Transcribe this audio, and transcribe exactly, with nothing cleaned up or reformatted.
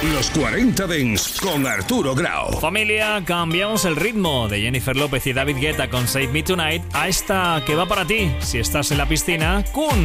Los cuarenta Dance con Arturo Grau. Familia, cambiamos el ritmo de Jennifer López y David Guetta con Save Me Tonight a esta que va para ti si estás en la piscina, Kun.